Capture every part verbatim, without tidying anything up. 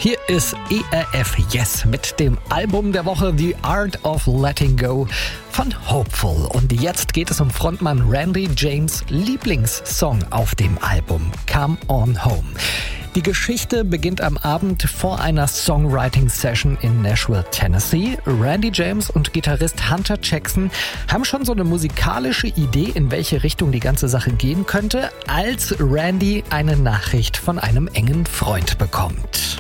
Hier ist E R F Yes mit dem Album der Woche The Art of Letting Go von Hopeful. Und jetzt geht es um Frontmann Randy James' Lieblingssong auf dem Album Come On Home. Die Geschichte beginnt am Abend vor einer Songwriting-Session in Nashville, Tennessee. Randy James und Gitarrist Hunter Jackson haben schon so eine musikalische Idee, in welche Richtung die ganze Sache gehen könnte, als Randy eine Nachricht von einem engen Freund bekommt.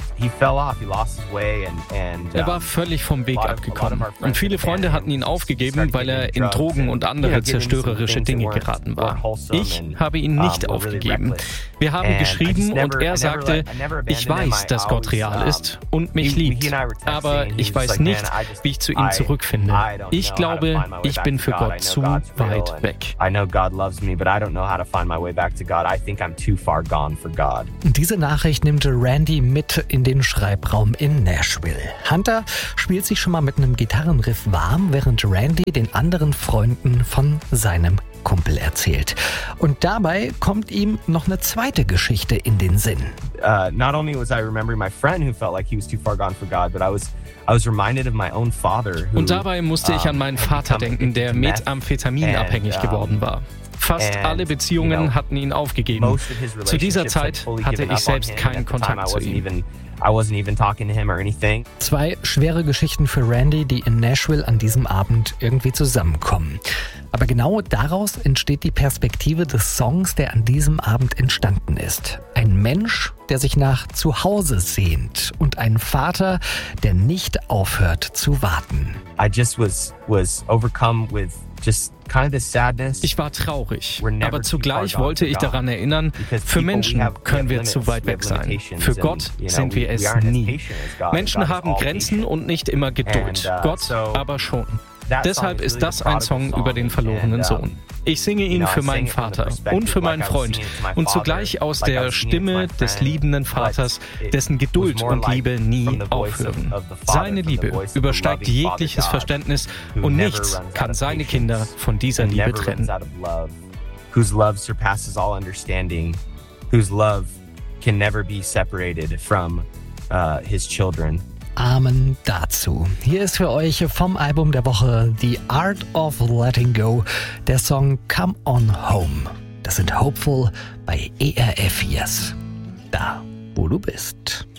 Er war völlig vom Weg abgekommen und viele Freunde hatten ihn aufgegeben, weil er in Drogen und andere zerstörerische Dinge geraten war. Ich habe ihn nicht aufgegeben. Wir haben geschrieben und er sagte, ich weiß, dass Gott real ist und mich liebt, aber ich weiß nicht, wie ich zu ihm zurückfinde. Ich glaube, ich bin für Gott zu weit weg. Diese Nachricht nimmt Randy mit in den Schreibraum in Nashville. Hunter spielt sich schon mal mit einem Gitarrenriff warm, während Randy den anderen Freunden von seinem Kumpel erzählt. Und dabei kommt ihm noch eine zweite Geschichte in den Sinn. Uh, not only was I remembering my friend who felt like he was too far gone for God, but I was I was reminded of my own father. Who, Und dabei musste ich an meinen Vater denken, der methamphetaminabhängig geworden war. Fast alle Beziehungen hatten ihn aufgegeben. Zu dieser Zeit hatte ich selbst keinen Kontakt zu ihm. Zwei schwere Geschichten für Randy, die in Nashville an diesem Abend irgendwie zusammenkommen. Aber genau daraus entsteht die Perspektive des Songs, der an diesem Abend entstanden ist. Ein Mensch, der sich nach Zuhause sehnt und ein Vater, der nicht aufhört zu warten. I just was was overcome with just kind of the sadness. Ich war traurig, aber zugleich wollte ich daran erinnern, für Menschen können wir zu weit weg sein. Für Gott sind wir es nie. Menschen haben Grenzen und nicht immer Geduld. Gott aber schon. Deshalb ist das ein Song über den verlorenen Sohn. Ich singe ihn für meinen Vater und für meinen Freund und zugleich aus der Stimme des liebenden Vaters, dessen Geduld und Liebe nie aufhören. Seine Liebe übersteigt jegliches Verständnis und nichts kann seine Kinder von dieser Liebe trennen. Whose love surpasses all understanding, whose love can never be separated from uh, his children. Amen dazu. Hier ist für euch vom Album der Woche The Art of Letting Go der Song Come On Home. Das sind Hopeful bei E R F Yes. Da, wo du bist.